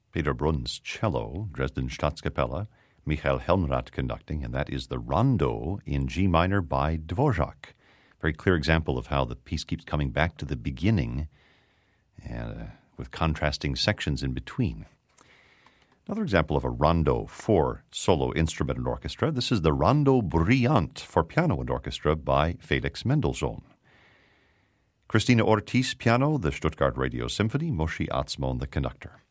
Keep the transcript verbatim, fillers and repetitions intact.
Peter Brunn's cello, Dresden Staatskapelle, Michael Helmrath conducting, and that is the Rondo in G minor by Dvorak. Very clear example of how the piece keeps coming back to the beginning and uh, with contrasting sections in between. Another example of a rondo for solo instrument and orchestra. This is the Rondo Brillant for piano and orchestra by Felix Mendelssohn. Christina Ortiz, piano, the Stuttgart Radio Symphony, Moshe Atzmon, the conductor.